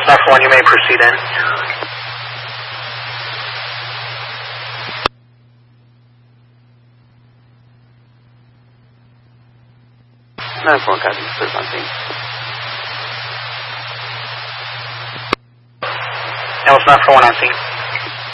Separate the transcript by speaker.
Speaker 1: Alice 941, you may proceed in.
Speaker 2: 941, copy. Clear on scene.
Speaker 1: Alice 941 on scene.